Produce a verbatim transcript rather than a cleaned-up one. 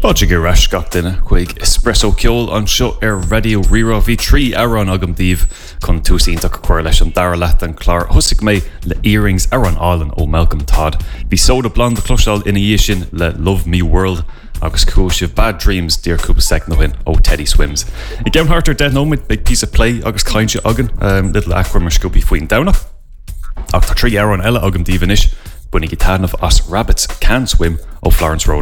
Báide go reis gach duine chuig espresso ceol an seo ar radio rira bhí trí ar an agam díomh chun túsíntaach chuir leis an dara leat an chlár thusaigh mé le earrings ar an álan ó Malcolm Todd. Bhí soda blonde cloisteáil ina dhé sin le Love Me World agus cool sibh Bad Dreams dear cúpa sec nó hin ó Teddy Swims. I gceann hartar dead nóid big piece of play agus cainte agan um, little achfuir mar scopi faoin dawnach. Ach tá trí ar an eile agam díomh inis bunig i tarnamh as Rabbits Can Swim ó Florence Road.